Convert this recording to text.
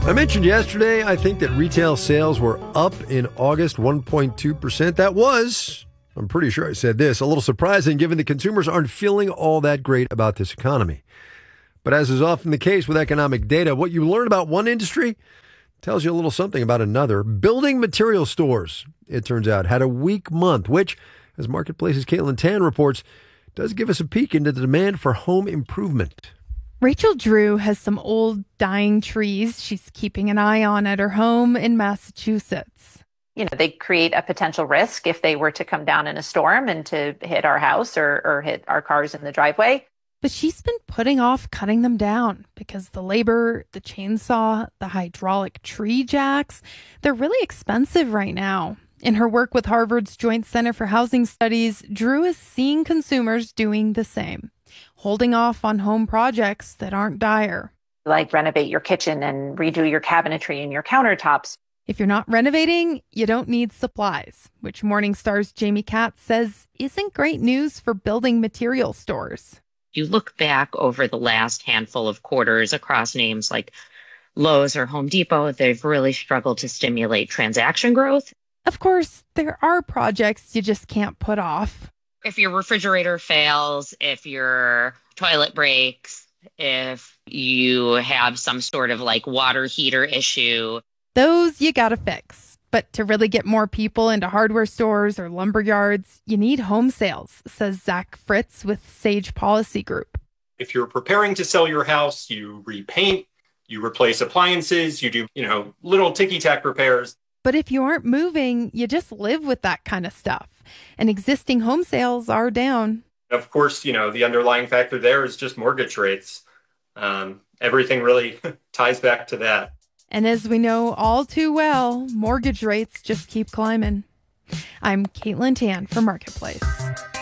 I mentioned yesterday, I think that retail sales were up in August 1.2%. That was, I'm pretty sure I said this, a little surprising given that consumers aren't feeling all that great about this economy. But as is often the case with economic data, what you learn about one industry tells you a little something about another. Building material stores, it turns out, had a weak month, which, as Marketplace's Caitlin Tan reports, does give us a peek into the demand for home improvement. Rachel Drew has some old dying trees she's keeping an eye on at her home in Massachusetts. They create a potential risk if they were to come down in a storm and to hit our house or hit our cars in the driveway. But she's been putting off cutting them down because the labor, the chainsaw, the hydraulic tree jacks, they're really expensive right now. In her work with Harvard's Joint Center for Housing Studies, Drew is seeing consumers doing the same, holding off on home projects that aren't dire. Like renovate your kitchen and redo your cabinetry and your countertops. If you're not renovating, you don't need supplies, which Morningstar's Jamie Katz says isn't great news for building material stores. You look back over the last handful of quarters across names like Lowe's or Home Depot, they've really struggled to stimulate transaction growth. Of course, there are projects you just can't put off. If your refrigerator fails, if your toilet breaks, if you have some sort of water heater issue. Those you gotta fix. But to really get more people into hardware stores or lumber yards, you need home sales, says Zach Fritz with Sage Policy Group. If you're preparing to sell your house, you repaint, you replace appliances, you do, little ticky-tack repairs. But if you aren't moving, you just live with that kind of stuff. And existing home sales are down. Of course, the underlying factor there is just mortgage rates. Everything really ties back to that. And as we know all too well, mortgage rates just keep climbing. I'm Caitlin Tan for Marketplace.